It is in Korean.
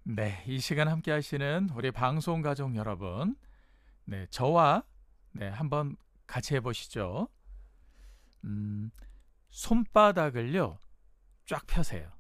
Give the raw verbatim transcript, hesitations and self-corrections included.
네, 이 시간 함께 하시는 우리 방송 가족 여러분, 네, 저와 네, 한번 같이 해보시죠. 음, 손바닥을요, 쫙 펴세요.